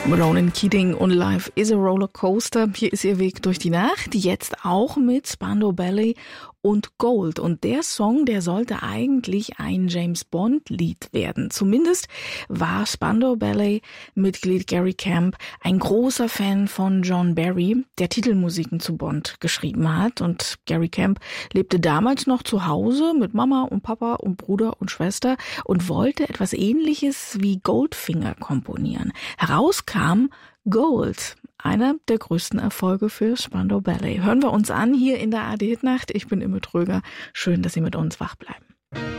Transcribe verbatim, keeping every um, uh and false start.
Ronan Keating und Life is a Roller Coaster. Hier ist ihr Weg durch die Nacht, jetzt auch mit Spandau Ballet und Gold. Und der Song, der sollte eigentlich ein James-Bond-Lied werden. Zumindest war Spandau Ballet-Mitglied Gary Camp ein großer Fan von John Barry, der Titelmusiken zu Bond geschrieben hat. Und Gary Camp lebte damals noch zu Hause mit Mama und Papa und Bruder und Schwester und wollte etwas Ähnliches wie Goldfinger komponieren. Herauskam Gold, einer der größten Erfolge für Spandau Ballet. Hören wir uns an hier in der A R D Hitnacht. Ich bin Imme Tröger. Schön, dass Sie mit uns wach bleiben.